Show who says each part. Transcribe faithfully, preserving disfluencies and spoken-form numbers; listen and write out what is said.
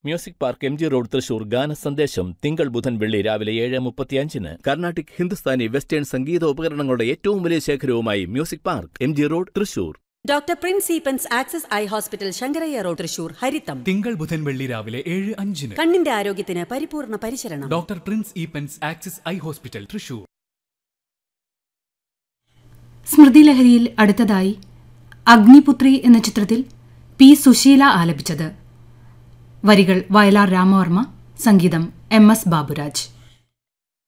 Speaker 1: Music park M G road Thrissur ഗാന സന്ദേശം തിങ്കൾ ബുധൻ വെള്ളി രാവിലെ ഏഴ് മുപ്പത്തിയഞ്ചിന് കർണാട്ടിക് ഹിന്ദുസ്ഥാനി വെസ്റ്റേൺ സംഗീത ഉപകരണങ്ങളുടെ ഏറ്റവും വലിയ ശേഖരവുമായി music park M G road Thrissur.
Speaker 2: Doctor Prince Eappen's access eye hospital Sankaraiah road Thrissur ഹരിതം
Speaker 3: തിങ്കൾ ബുധൻ വെള്ളി രാവിലെ ഏഴ് അഞ്ചിന്.
Speaker 2: കണ്ണിന്റെ ആരോഗ്യത്തിന് പരിപൂർണ പരിചരണം.
Speaker 3: Doctor Prince Eappen's access eye hospital Thrissur.
Speaker 4: സ്മൃതി ലഹരിയിൽ അടുത്തതായി അഗ്നിപുത്രി എന്ന ചിത്രത്തിൽ പി സുശീല ആലപിച്ചത്. വരികൾ വയലാർ രാമവർമ്മ, സംഗീതം എം എസ് ബാബുരാജ്.